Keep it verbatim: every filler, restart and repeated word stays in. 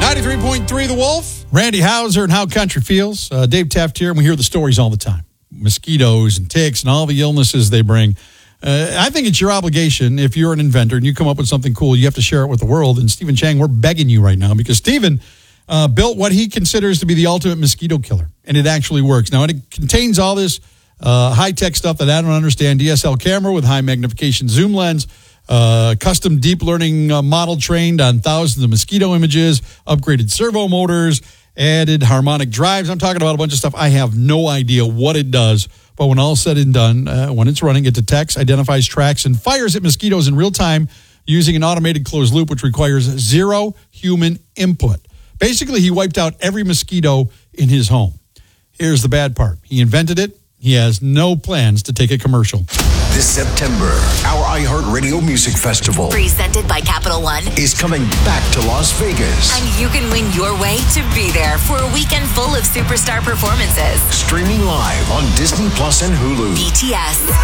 ninety-three point three The Wolf. Randy Hauser and How Country Feels. Uh, Dave Taft here, and we hear the stories all the time. Mosquitoes and ticks and all the illnesses they bring. Uh, I think it's your obligation, if you're an inventor and you come up with something cool, you have to share it with the world. And Stephen Chang, we're begging you right now because Stephen uh, built what he considers to be the ultimate mosquito killer, and it actually works. Now, it contains all this uh, high-tech stuff that I don't understand. D S L camera with high magnification zoom lens, uh, custom deep learning uh, model trained on thousands of mosquito images, upgraded servo motors, added harmonic drives. I'm talking about a bunch of stuff. I have no idea what it does. But when all said and done, uh, when it's running, it detects, identifies, tracks, and fires at mosquitoes in real time using an automated closed loop, which requires zero human input. Basically, he wiped out every mosquito in his home. Here's the bad part. He invented it. He has no plans to take a commercial. This September, our iHeartRadio Music Festival, presented by Capital One, is coming back to Las Vegas. And you can win your way to be there for a weekend full of superstar performances. Streaming live on Disney Plus and Hulu. B T S.